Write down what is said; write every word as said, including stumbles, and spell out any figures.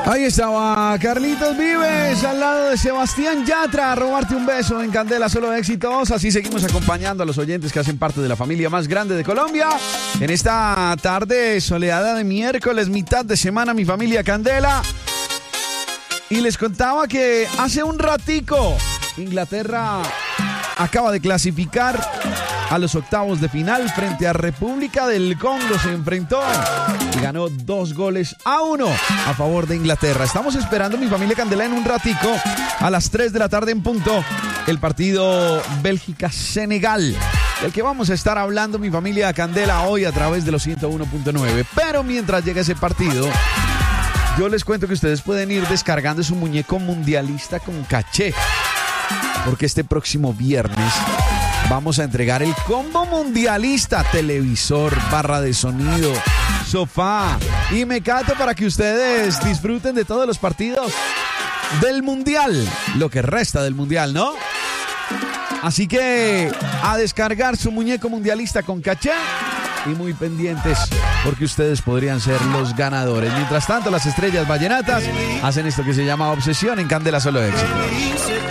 Ahí estaba Carlitos Vives al lado de Sebastián Yatra, robarte un beso en Candela Solo Éxitos. Así seguimos acompañando a los oyentes que hacen parte de la familia más grande de Colombia. En esta tarde soleada de miércoles, mitad de semana, mi familia Candela. Y les contaba que hace un ratico Inglaterra acaba de clasificar a los octavos de final frente a República del Congo. Se enfrentó y ganó dos goles a uno a favor de Inglaterra. Estamos esperando, mi familia Candela, en un ratico, a las tres de la tarde en punto, el partido Bélgica-Senegal, del que vamos a estar hablando, mi familia Candela, hoy a través de los ciento uno punto nueve. Pero mientras llega ese partido, yo les cuento que ustedes pueden ir descargando su muñeco mundialista con caché, porque este próximo viernes vamos a entregar el combo mundialista: televisor, barra de sonido, sofá y mecato, para que ustedes disfruten de todos los partidos del mundial, lo que resta del mundial, ¿no? Así que a descargar su muñeco mundialista con caché y muy pendientes, porque ustedes podrían ser los ganadores. Mientras tanto, las estrellas vallenatas hacen esto que se llama Obsesión en Candela Solo Éxitos.